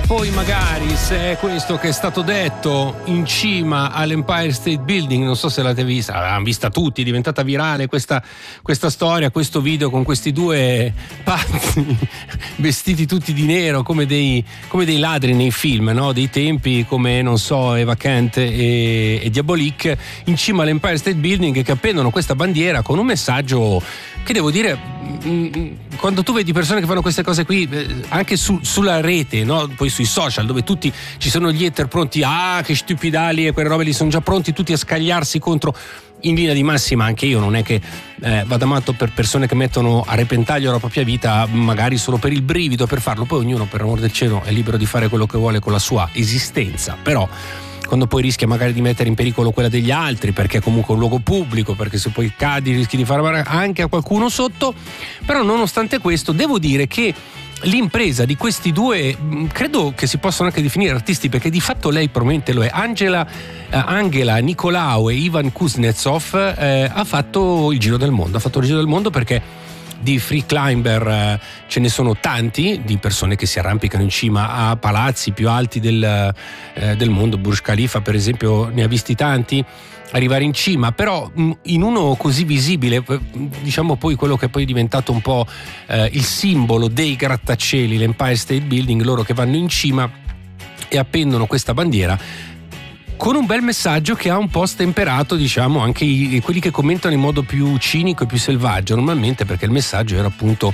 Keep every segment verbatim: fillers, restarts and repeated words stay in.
poi magari se è questo che è stato detto in cima all'Empire State Building, non so se l'avete vista, l'hanno vista tutti, è diventata virale questa, questa storia, questo video con questi due pazzi vestiti tutti di nero come dei, come dei ladri nei film, no? Dei tempi come, non so, Eva Kent e, e Diabolique in cima all'Empire State Building, che appendono questa bandiera con un messaggio che, devo dire, quando tu vedi persone che fanno queste cose qui anche su, sulla rete, no? Poi sui social, dove tutti ci sono gli hater pronti, ah che stupidali, e quelle robe lì, sono già pronti tutti a scagliarsi contro. In linea di massima anche io non è che eh, vada matto per persone che mettono a repentaglio la propria vita magari solo per il brivido, per farlo. Poi ognuno, per amor del cielo, è libero di fare quello che vuole con la sua esistenza, però quando poi rischia magari di mettere in pericolo quella degli altri, perché è comunque un luogo pubblico, perché se poi cadi rischi di fare male anche a qualcuno sotto. Però nonostante questo devo dire che l'impresa di questi due, credo che si possono anche definire artisti, perché di fatto lei probabilmente lo è, Angela, eh, Angela Nicolau e Ivan Kuznetsov, eh, ha fatto il giro del mondo, ha fatto il giro del mondo perché di free climber eh, ce ne sono tanti, di persone che si arrampicano in cima a palazzi più alti del, eh, del mondo. Burj Khalifa per esempio ne ha visti tanti arrivare in cima, però in uno così visibile, diciamo poi quello che poi è diventato un po' eh, il simbolo dei grattacieli, l'Empire State Building, loro che vanno in cima e appendono questa bandiera con un bel messaggio che ha un po' stemperato, diciamo, anche i, quelli che commentano in modo più cinico e più selvaggio normalmente, perché il messaggio era appunto: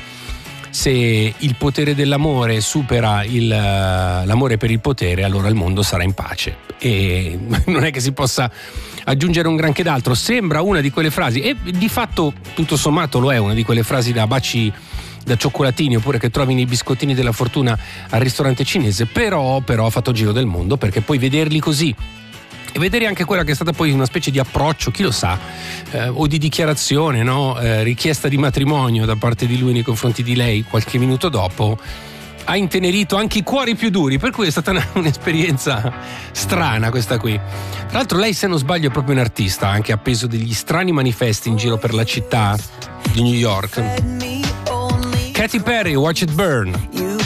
se il potere dell'amore supera il, l'amore per il potere, allora il mondo sarà in pace. E non è che si possa aggiungere un granché d'altro. Sembra una di quelle frasi, e di fatto tutto sommato lo è, una di quelle frasi da baci da cioccolatini, oppure che trovi nei biscottini della fortuna al ristorante cinese, però, però ha fatto giro del mondo, perché poi vederli così e vedere anche quella che è stata poi una specie di approccio, chi lo sa, eh, o di dichiarazione, no? eh, richiesta di matrimonio da parte di lui nei confronti di lei qualche minuto dopo, ha intenerito anche i cuori più duri, per cui è stata una, un'esperienza strana questa qui. Tra l'altro lei, se non sbaglio, è proprio un artista, anche appeso degli strani manifesti in giro per la città di New York. Katy Perry, Watch It Burn.